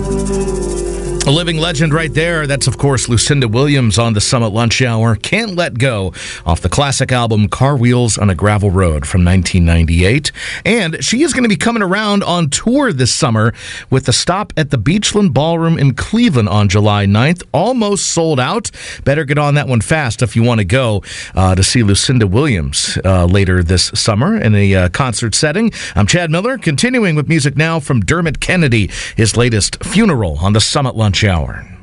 A living legend right there. That's, of course, Lucinda Williams on the Summit Lunch Hour. Can't Let Go, off the classic album Car Wheels on a Gravel Road from 1998. And she is going to be coming around on tour this summer with a stop at the Beachland Ballroom in Cleveland on July 9th. Almost sold out. Better get on that one fast if you want to go to see Lucinda Williams later this summer in a concert setting. I'm Chad Miller, continuing with music now from Dermot Kennedy, his latest Funeral on the Summit Lunch Hour.